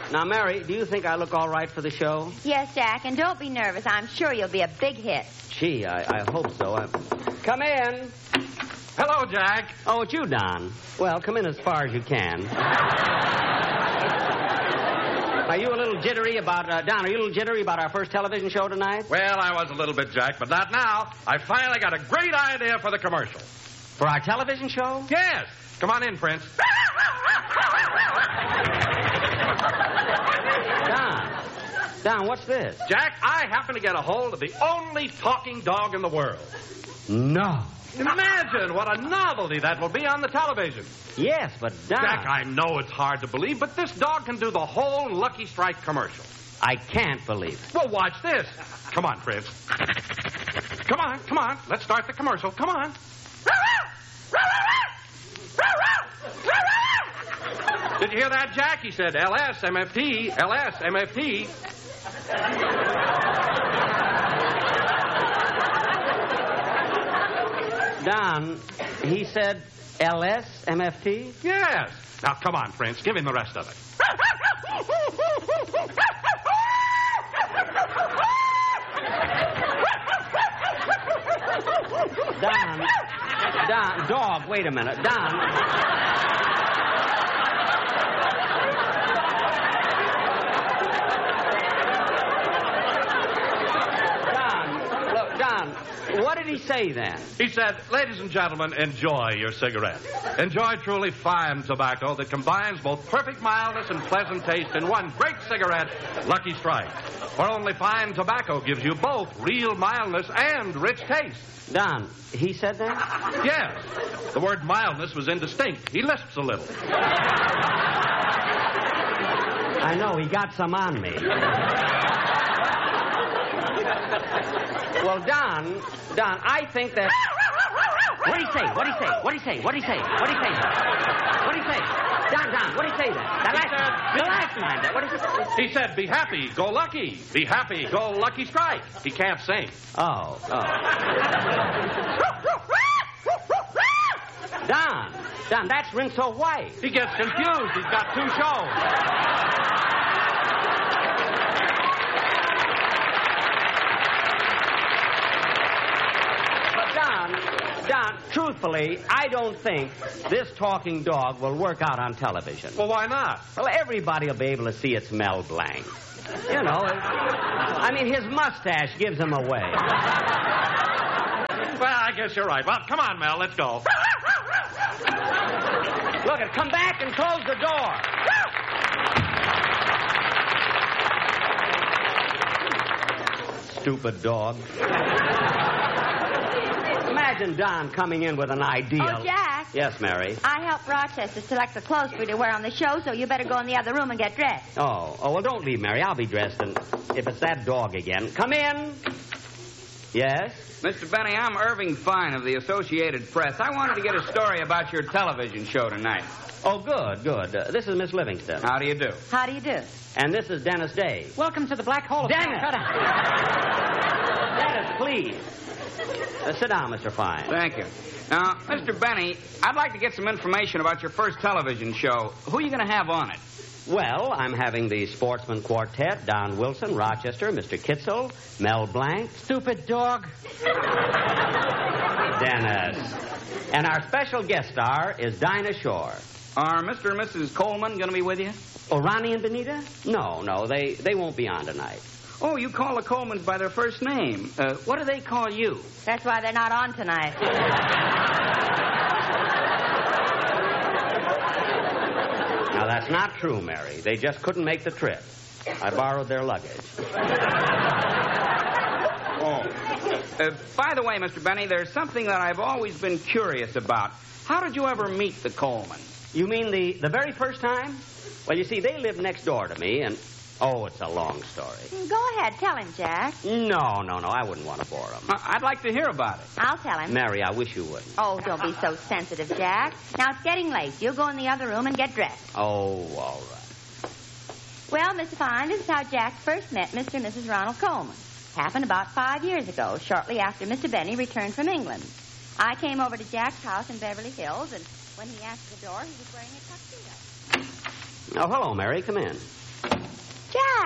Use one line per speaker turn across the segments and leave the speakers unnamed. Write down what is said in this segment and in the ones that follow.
Now, Mary, do you think I look all right for the show?
Yes, Jack, and don't be nervous. I'm sure you'll be a big hit.
Gee, I hope so. Come in.
Hello, Jack.
Oh, it's you, Don. Well, come in as far as you can. Are you a little jittery about, Don, are you a little jittery about our first television show tonight?
Well, I was a little bit, Jack, but not now. I finally got a great idea for the commercial.
For our television show?
Yes. Come on in, Prince.
Don, what's this?
Jack, I happen to get a hold of the only talking dog in the world.
No.
Imagine what a novelty that will be on the television.
Yes, but Don...
Jack, I know it's hard to believe, but this dog can do the whole Lucky Strike commercial.
I can't believe it.
Well, watch this. Come on, Prince. Come on. Let's start the commercial. Come on. Did you hear that, Jack? He said, LSMFT, LSMFT.
Don, he said LSMFT?
Yes. Now, come on, Prince. Give him the rest of it.
Don, dog, wait a minute. Don... What did he say then?
He said, ladies and gentlemen, enjoy your cigarette. Enjoy truly fine tobacco that combines both perfect mildness and pleasant taste in one great cigarette, Lucky Strike. For only fine tobacco gives you both real mildness and rich taste.
Don, he said that?
Yes. The word mildness was indistinct. He lisps a little.
I know, he got some on me. Well, Don, I think that... What'd he say? Don, what'd he say then? The last line. What did he say?
He said, be happy, go lucky. Be happy, go Lucky Strike. He can't sing.
Oh. Don, that's Rinso White.
He gets confused. He's got two shows.
Don, truthfully, I don't think this talking dog will work out on television.
Well, why not?
Well, everybody will be able to see it's Mel Blanc. You know, I mean, his mustache gives him away.
Well, I guess you're right. Well, come on, Mel, let's go.
Look, come back and close the door. Stupid dog. Imagine Don coming in with an idea.
Oh, Jack.
Yes, Mary?
I helped Rochester select the clothes for you to wear on the show, so you better go in the other room and get dressed.
Oh, well, don't leave, Mary. I'll be dressed, and if it's that dog again. Come in. Yes?
Mr. Benny, I'm Irving Fine of the Associated Press. I wanted to get a story about your television show tonight.
Oh, good. This is Miss Livingston.
How do you do?
How do you do?
And this is Dennis Day.
Welcome to the Black Hole of...
Dennis! Dennis, please. Sit down, Mr. Fine.
Thank you. Now, Mr. Benny, I'd like to get some information about your first television show. Who are you going to have on it?
Well, I'm having the Sportsman Quartet, Don Wilson, Rochester, Mr. Kitzel, Mel Blanc.
Stupid dog.
Dennis. And our special guest star is Dinah Shore.
Are Mr. and Mrs. Coleman going to be with you?
Oh, Ronnie and Benita? No, they won't be on tonight.
Oh, you call the Colemans by their first name. What do they call you?
That's why they're not on tonight.
Now, that's not true, Mary. They just couldn't make the trip. I borrowed their luggage.
By the way, Mr. Benny, there's something that I've always been curious about. How did you ever meet the Colemans?
You mean the very first time? Well, you see, they lived next door to me, and... Oh, it's a long story.
Go ahead, tell him, Jack.
No, I wouldn't want to bore him.
I'd like to hear about it.
I'll tell him.
Mary, I wish you wouldn't.
Oh, don't be so sensitive, Jack. Now, it's getting late. You'll go in the other room and get dressed.
Oh, all right.
Well, Mr. Fine, this is how Jack first met Mr. and Mrs. Ronald Coleman. Happened about 5 years ago, shortly after Mr. Benny returned from England. I came over to Jack's house in Beverly Hills, and when he answered the door, he was wearing a tuxedo.
Oh, hello, Mary. Come in.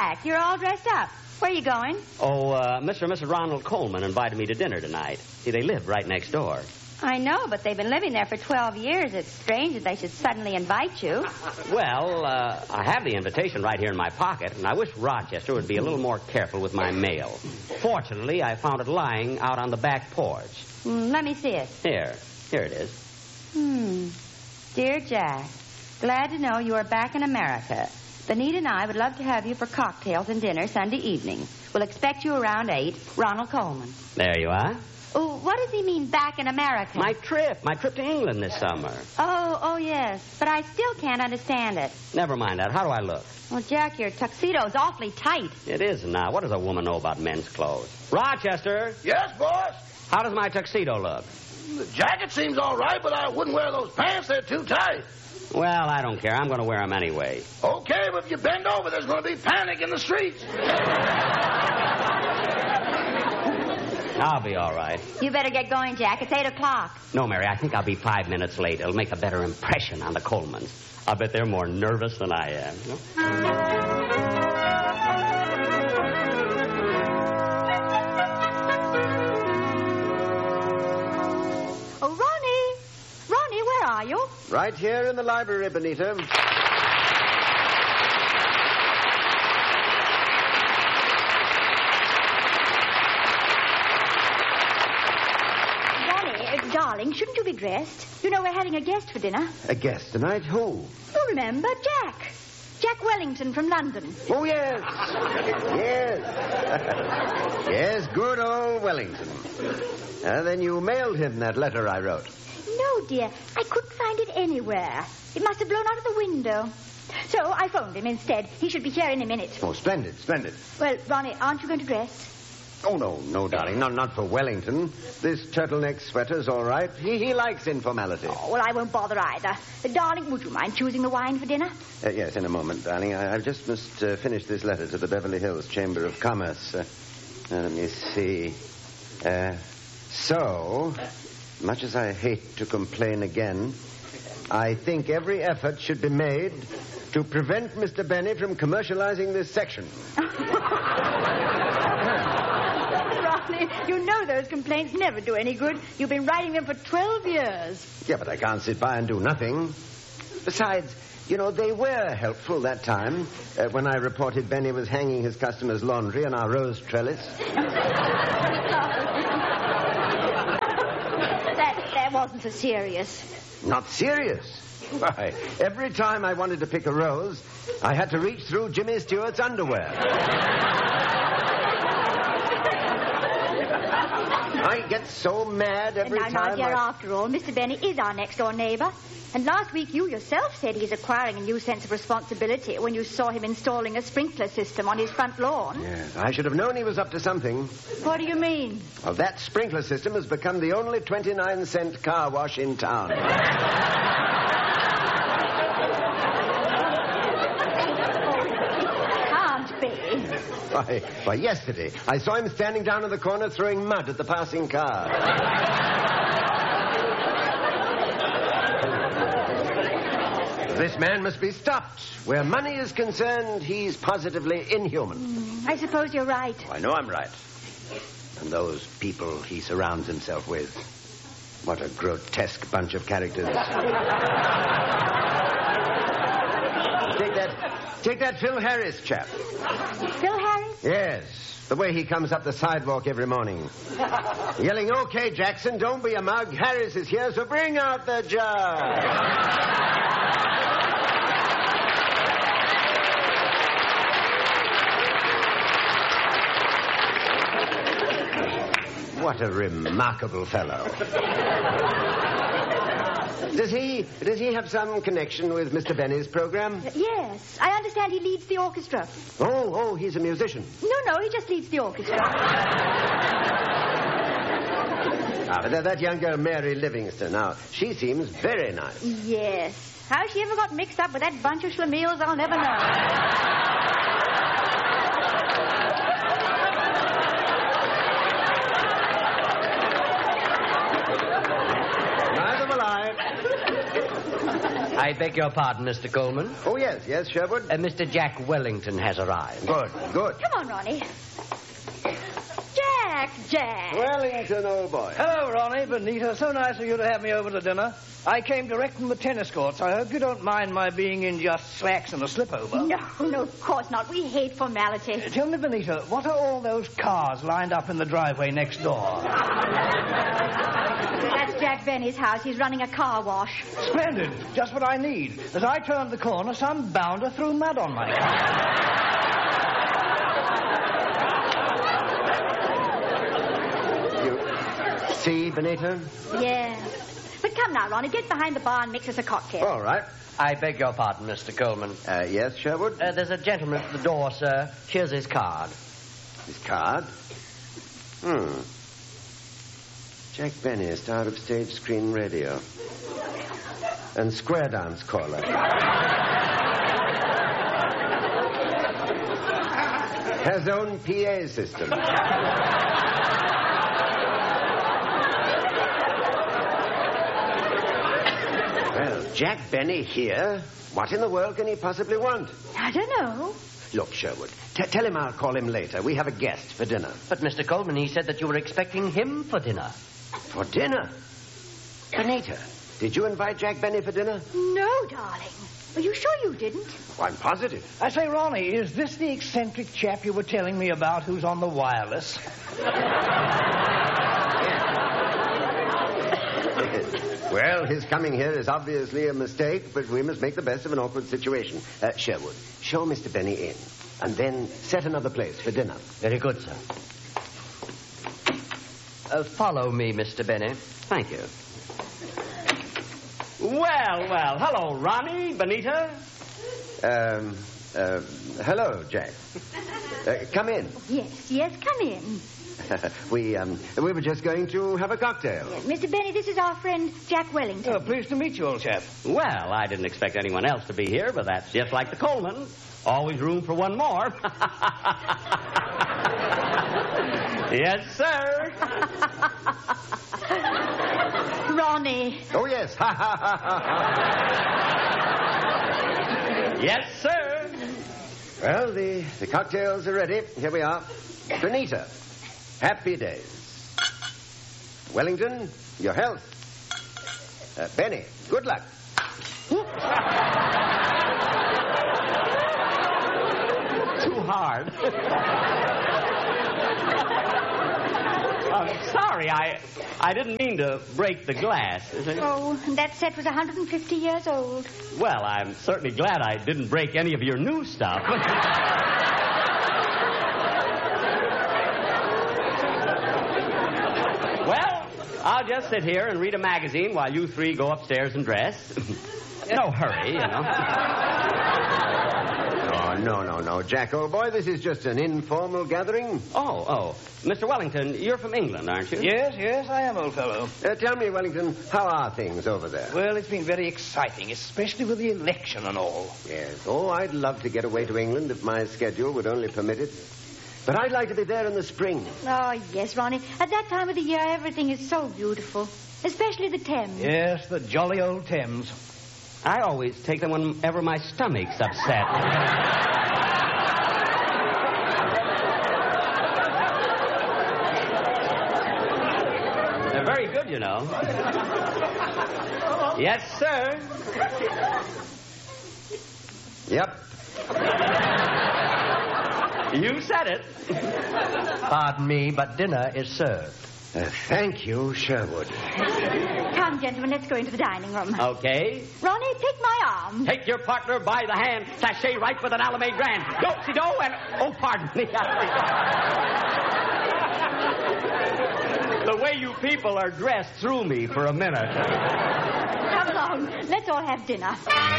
Jack, you're all dressed up. Where are you going?
Oh, Mr. and Mrs. Ronald Coleman invited me to dinner tonight. See, they live right next door.
I know, but they've been living there for 12 years. It's strange that they should suddenly invite you.
Well, I have the invitation right here in my pocket, and I wish Rochester would be a little more careful with my mail. Fortunately, I found it lying out on the back porch.
Let me see it.
Here it is.
Dear Jack, glad to know you are back in America. Benita and I would love to have you for cocktails and dinner Sunday evening. We'll expect you around 8. Ronald Coleman.
There you are.
Oh, what does he mean, back in America?
My trip to England this summer.
Oh, yes. But I still can't understand it.
Never mind that. How do I look?
Well, Jack, your tuxedo's awfully tight.
It is now. What does a woman know about men's clothes? Rochester!
Yes, boss?
How does my tuxedo look?
The jacket seems all right, but I wouldn't wear those pants. They're too tight.
Well, I don't care. I'm going to wear them anyway.
Okay, but if you bend over, there's going to be panic in the streets.
I'll be all right.
You better get going, Jack. It's 8 o'clock.
No, Mary, I think I'll be 5 minutes late. It'll make a better impression on the Colemans. I bet they're more nervous than I am.
Oh, Ronnie! Ronnie, where are you?
Right here in the library, Benita.
Darling, shouldn't you be dressed? You know we're having a guest for dinner.
A guest tonight? Who?
You remember, Jack. Jack Wellington from London.
Oh, yes. Yes. Yes, good old Wellington. Then you mailed him that letter I wrote.
No, dear. I couldn't find it anywhere. It must have blown out of the window. So I phoned him instead. He should be here in a minute.
Oh, splendid, splendid.
Well, Ronnie, aren't you going to dress?
Oh, no, darling. Not for Wellington. This turtleneck sweater's all right. He likes informality.
Oh, well, I won't bother either. Darling, would you mind choosing the wine for dinner?
Yes, in a moment, darling. I just must finish this letter to the Beverly Hills Chamber of Commerce. Let me see. So, much as I hate to complain again, I think every effort should be made to prevent Mr. Benny from commercializing this section.
You know those complaints never do any good. You've been writing them for 12 years.
Yeah, but I can't sit by and do nothing. Besides, you know, they were helpful that time when I reported Benny was hanging his customers' laundry on our rose trellis.
That wasn't so serious.
Not serious? Why, every time I wanted to pick a rose, I had to reach through Jimmy Stewart's underwear. I get so mad every time.
Now, dear, after all, Mr. Benny is our next-door neighbor. And last week you yourself said he's acquiring a new sense of responsibility when you saw him installing a sprinkler system on his front lawn.
Yes, I should have known he was up to something.
What do you mean?
Well, that sprinkler system has become the only 29-cent car wash in town. Why, yesterday, I saw him standing down in the corner throwing mud at the passing car. This man must be stopped. Where money is concerned, he's positively inhuman.
I suppose you're right.
Oh, I know I'm right. And those people he surrounds himself with. What a grotesque bunch of characters. Take that Phil Harris chap.
Phil Harris?
Yes. The way he comes up the sidewalk every morning. Yelling, "Okay, Jackson, don't be a mug. Harris is here, so bring out the jug." What a remarkable fellow. Does he have some connection with Mr. Benny's program?
Yes. I understand he leads the orchestra.
Oh, he's a musician.
No, he just leads the orchestra.
That young girl, Mary Livingston, now, she seems very nice.
Yes. How she ever got mixed up with that bunch of schlemiels, I'll never know.
I beg your pardon, Mr. Coleman.
Oh, yes, Sherwood.
Mr. Jack Wellington has arrived.
Good.
Come on, Ronnie. Jack.
Wellington, old boy.
Hello, Ronnie, Benita. So nice of you to have me over to dinner. I came direct from the tennis courts. I hope you don't mind my being in just slacks and a slip-over.
No, of course not. We hate formality.
Tell me, Benita, what are all those cars lined up in the driveway next door?
That's Jack Benny's house. He's running a car wash.
Splendid. Just what I need. As I turned the corner, some bounder threw mud on my car.
See, Benita?
Yeah. But come now, Ronnie, get behind the bar and mix us a cocktail.
All right.
I beg your pardon, Mr. Coleman.
Yes, Sherwood?
There's a gentleman at the door, sir. Here's his card.
His card? Jack Benny, star of stage, screen, radio. And square dance caller. Has own PA system. Well, Jack Benny here? What in the world can he possibly want?
I don't know.
Look, Sherwood, tell him I'll call him later. We have a guest for dinner.
But, Mr. Coleman, he said that you were expecting him for dinner.
For dinner? Benita, did you invite Jack Benny for dinner?
No, darling. Are you sure you didn't?
Oh, I'm positive.
I say, Ronnie, is this the eccentric chap you were telling me about who's on the wireless?
Well, his coming here is obviously a mistake, but we must make the best of an awkward situation. Sherwood, show Mr. Benny in, and then set another place for dinner.
Very good, sir. Follow me, Mr. Benny.
Thank you. Well, hello, Ronnie, Benita.
Hello, Jack. Come in.
Yes, come in.
We were just going to have a cocktail.
Yes, Mr. Benny, this is our friend Jack Wellington.
Oh, pleased to meet you, old chap.
Well, I didn't expect anyone else to be here, but that's just like the Coleman. Always room for one more. Yes, sir.
Ronnie.
Oh, yes.
Yes, sir.
Well, the cocktails are ready. Here we are. Benita, happy days. Wellington, your health. Benny, good luck.
Too hard. I'm sorry, I didn't mean to break the glass.
Oh, that set was 150 years old.
Well, I'm certainly glad I didn't break any of your new stuff. Well, I'll just sit here and read a magazine while you three go upstairs and dress. No hurry, you know.
Oh, no, Jack, old boy. This is just an informal gathering.
Oh. Mr. Wellington, you're from England, aren't you?
Yes, I am, old fellow.
Tell me, Wellington, how are things over there?
Well, it's been very exciting, especially with the election and all.
Yes. Oh, I'd love to get away to England if my schedule would only permit it. But I'd like to be there in the spring.
Oh, yes, Ronnie. At that time of the year, everything is so beautiful. Especially the Thames.
Yes, the jolly old Thames.
I always take them whenever my stomach's upset. They're very good, you know. Yes, sir.
Yep.
You said it.
Pardon me, but dinner is served.
Thank you, Sherwood.
Come, gentlemen, let's go into the dining room.
Okay.
Ronnie, take my arm.
Take your partner by the hand. Sashay right with an Alameda Grand. Do-si-do and... Oh, pardon me. The way you people are dressed threw me for a minute.
Come along. Let's all have dinner.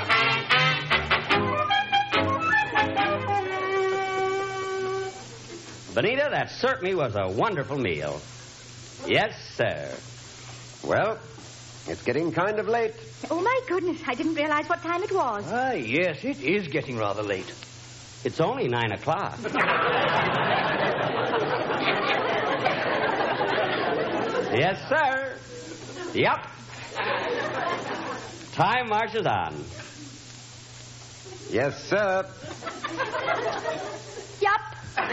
Benita, that certainly was a wonderful meal. Yes, sir.
Well, it's getting kind of late.
Oh, my goodness. I didn't realize what time it was.
Ah, yes, it is getting rather late.
It's only 9 o'clock. Yes, sir. Yep. Time marches on.
Yes, sir.
Yup.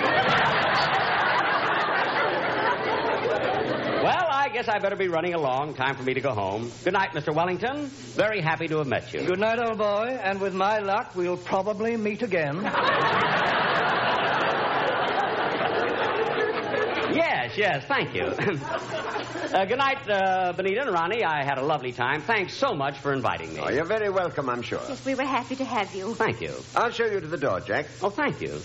Well, I guess I better be running along. Time for me to go home. Good night, Mr. Wellington. Very happy to have met you.
Good night, old boy, and with my luck, we'll probably meet again.
Yes, thank you. Good night, Benita and Ronnie. I had a lovely time. Thanks so much for inviting me.
Oh, you're very welcome, I'm sure.
Yes, we were happy to have you.
Thank you.
I'll show you to the door, Jack.
Oh, thank you.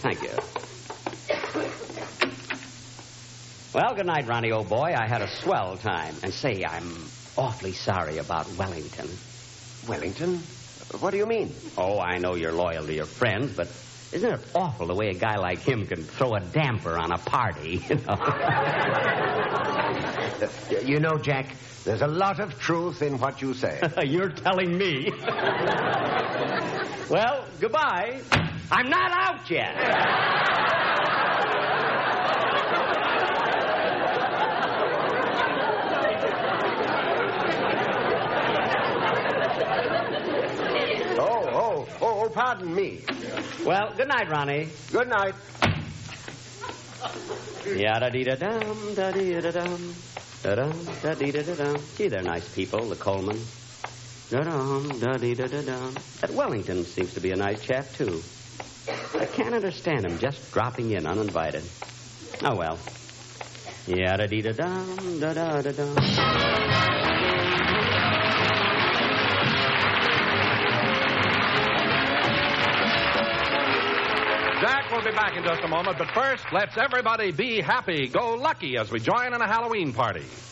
Well, good night, Ronnie, old boy. I had a swell time. And say, I'm awfully sorry about Wellington.
Wellington? What do you mean?
Oh, I know you're loyal to your friends, but isn't it awful the way a guy like him can throw a damper on a party?
You know, Jack, there's a lot of truth in what you say.
You're telling me. Well, goodbye. I'm not out yet.
Oh, pardon me.
Well, good night, Ronnie.
Good night.
Yada-dee-da-dum, da-dee-da-dum, da-dum, da-dee-da-da-dum. Gee, they're nice people, the Coleman. Da-dum, da-dee-da-da-dum. That Wellington seems to be a nice chap, too. I can't understand him just dropping in uninvited. Oh, well. Yada-dee-da-dum, da-da-da-dum.
Jack will be back in just a moment, but first, let's everybody be happy, go lucky as we join in a Halloween party.